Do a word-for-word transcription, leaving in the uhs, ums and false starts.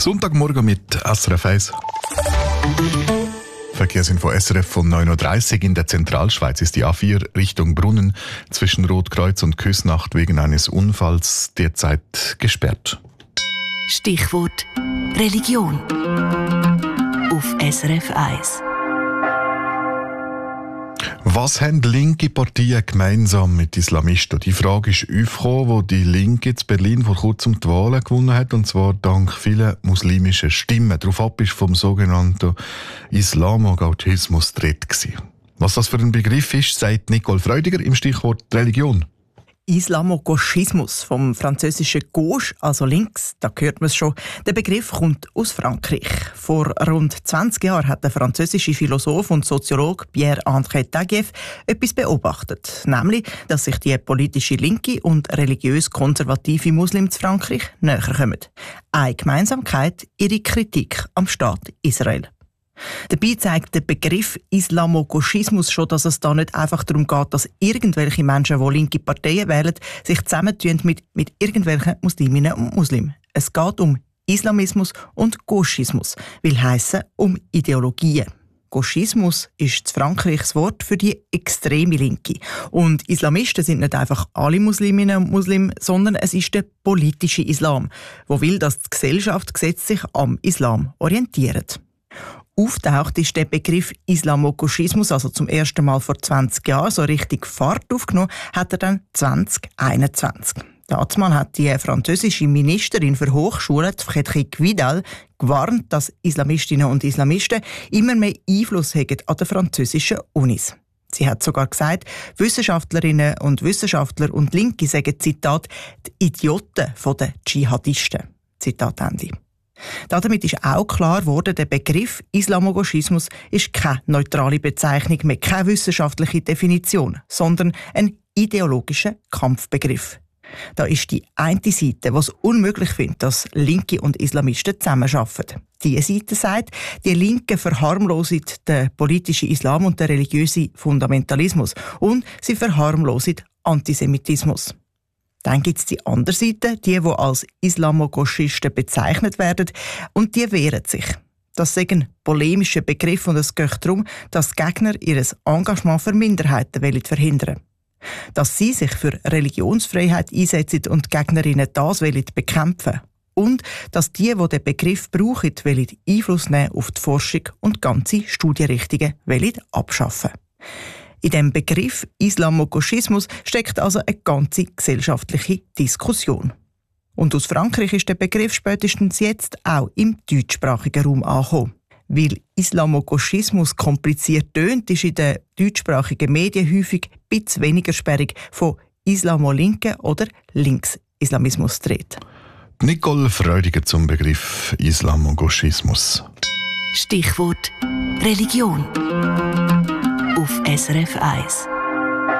Sonntagmorgen mit S R F eins. Verkehrsinfo S R F von neun Uhr dreißig. In der Zentralschweiz ist die A vier Richtung Brunnen zwischen Rotkreuz und Küsnacht wegen eines Unfalls derzeit gesperrt. Stichwort Religion auf S R F eins. Was haben linke Parteien gemeinsam mit Islamisten? Die Frage ist aufgekommen, wo die Linke in Berlin vor kurzem die Wahlen gewonnen hat, und zwar dank vielen muslimischen Stimmen. Daraufhin war vom sogenannten Islamogautismus die Rede gewesen. Was das für ein Begriff ist, sagt Nicole Freudiger im Stichwort Religion. Islamogauchismus, vom französischen Gauche, also links, da hört man es schon. Der Begriff kommt aus Frankreich. Vor rund zwanzig Jahren hat der französische Philosoph und Soziologe Pierre-André Taguieff etwas beobachtet, nämlich, dass sich die politische Linke und religiös-konservative Muslime in Frankreich näher kommen. Eine Gemeinsamkeit: ihre Kritik am Staat Israel. Dabei zeigt der Begriff Islamogauchismus schon, dass es da nicht einfach darum geht, dass irgendwelche Menschen, die linke Parteien wählen, sich zusammentun mit, mit irgendwelchen Musliminnen und Muslimen. Es geht um Islamismus und Gauchismus, will heissen um Ideologien. Gauchismus ist in Frankreich das Wort für die extreme Linke. Und Islamisten sind nicht einfach alle Musliminnen und Muslime, sondern es ist der politische Islam, der will, dass die Gesellschaft gesetzlich am Islam orientiert. Auftaucht ist der Begriff Islamogauchismus also zum ersten Mal vor zwanzig Jahren, so richtig Fahrt aufgenommen hat er dann zwanzig einundzwanzig. Damals hat die französische Ministerin für Hochschulen, Frédérique Vidal, gewarnt, dass Islamistinnen und Islamisten immer mehr Einfluss haben an den französischen Unis. Sie hat sogar gesagt, Wissenschaftlerinnen und Wissenschaftler und Linke sagen, Zitat, die Idioten der Dschihadisten. Zitat Ende. Damit ist auch klar geworden, der Begriff Islamogauchismus ist keine neutrale Bezeichnung mehr, keine wissenschaftliche Definition, sondern ein ideologischer Kampfbegriff. Da ist die eine Seite, die es unmöglich findet, dass Linke und Islamisten zusammenarbeiten. Die Seite sagt, die Linke verharmlosen den politischen Islam und den religiösen Fundamentalismus und sie verharmlosen Antisemitismus. Dann gibt es die andere Seite, die, die als Islamogauchisten bezeichnet werden, und die wehren sich. Das ist ein polemischer Begriff und es geht darum, dass Gegner ihr Engagement für Minderheiten verhindern wollen. Dass sie sich für Religionsfreiheit einsetzen und Gegnerinnen das bekämpfen wollen. Und dass die, die den Begriff brauchen, Einfluss nehmen auf die Forschung und ganze Studienrichtungen abschaffen wollen. In dem Begriff Islamogauchismus steckt also eine ganze gesellschaftliche Diskussion. Und aus Frankreich ist der Begriff spätestens jetzt auch im deutschsprachigen Raum angekommen. Weil Islamogauchismus kompliziert tönt, ist in den deutschsprachigen Medien häufig ein bisschen weniger sperrig von Islamolinken oder Linksislamismus die Rede. Nicole Freudiger zum Begriff Islamogauchismus. Stichwort Religion auf S R F eins.